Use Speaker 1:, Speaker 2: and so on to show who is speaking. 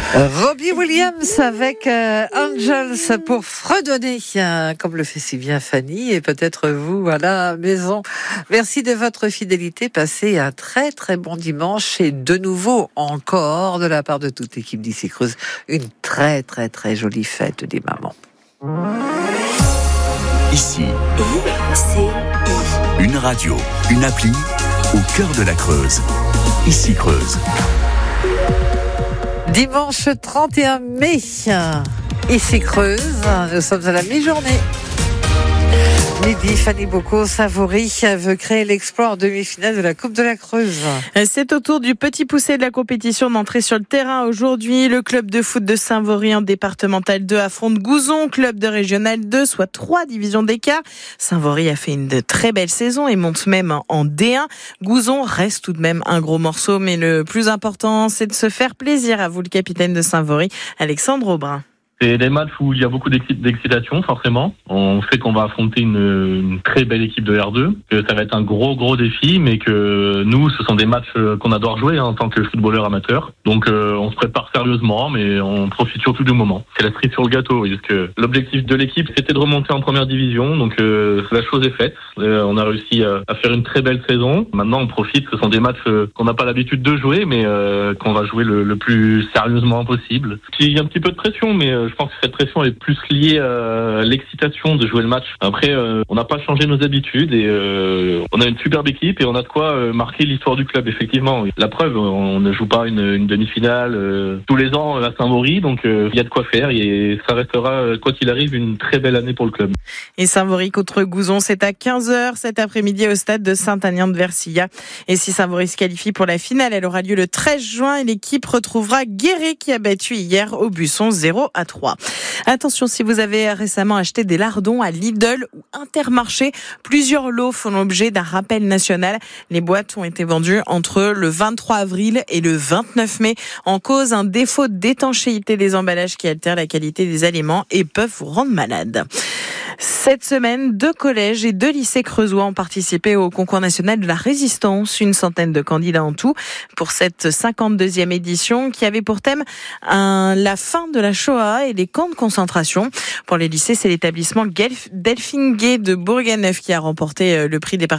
Speaker 1: Robbie Williams avec Angels pour fredonner, comme le fait si bien Fanny et peut-être vous à la maison. Merci de votre fidélité. Passez un très très bon dimanche et de nouveau encore de la part de toute l'équipe d'Ici Creuse, une très très très jolie fête des mamans.
Speaker 2: Ici, une radio, une appli au cœur de la Creuse. Ici Creuse.
Speaker 1: Dimanche 31 mai, Ici Creuse, nous sommes à la mi-journée. Midi, Fanny Bocco, Savory veut créer l'exploit en demi-finale de la Coupe de la Creuse.
Speaker 3: C'est au tour du petit poussé de la compétition d'entrer sur le terrain aujourd'hui. Le club de foot de Saint-Vaury en départemental 2 affronte Gouzon, club de régional 2, soit 3 divisions d'écart. Saint-Vaury a fait une très belle saison et monte même en D1. Gouzon reste tout de même un gros morceau, mais le plus important, c'est de se faire plaisir. À vous, le capitaine de Saint-Vaury, Alexandre Aubrin.
Speaker 4: C'est des matchs où il y a beaucoup d'excitation, forcément. On sait qu'on va affronter une très belle équipe de R2, que ça va être un gros défi, mais que nous, ce sont des matchs qu'on adore jouer en tant que footballeur amateur. Donc on se prépare sérieusement, mais on profite surtout du moment. C'est la cerise sur le gâteau, parce que l'objectif de l'équipe, c'était de remonter en première division, donc la chose est faite. On a réussi à faire une très belle saison. Maintenant, on profite, ce sont des matchs qu'on n'a pas l'habitude de jouer, mais qu'on va jouer le plus sérieusement possible. Il y a un petit peu de pression, mais je pense que cette pression est plus liée à l'excitation de jouer le match. Après, on n'a pas changé nos habitudes et on a une superbe équipe et on a de quoi marquer l'histoire du club, effectivement. La preuve, on ne joue pas une demi-finale tous les ans à Saint-Vaury, donc il y a de quoi faire et ça restera, quoi qu'il arrive, une très belle année pour le club.
Speaker 3: Et Saint-Vaury contre Gouzon, c'est à 15h cet après-midi au stade de Saint-Aignan-de-Versilla. Et si Saint-Vaury se qualifie pour la finale, elle aura lieu le 13 juin et l'équipe retrouvera Guéret qui a battu hier au Busson 0-3. Attention, si vous avez récemment acheté des lardons à Lidl ou Intermarché, plusieurs lots font l'objet d'un rappel national. Les boîtes ont été vendues entre le 23 avril et le 29 mai. En cause, un défaut d'étanchéité des emballages qui altère la qualité des aliments et peuvent vous rendre malade. Cette semaine, 2 collèges et 2 lycées creusois ont participé au concours national de la résistance. Une centaine de candidats en tout pour cette 52e édition qui avait pour thème la fin de la Shoah et les camps de concentration. Pour les lycées, c'est l'établissement Delphine Gay de Bourganeuf qui a remporté le prix départemental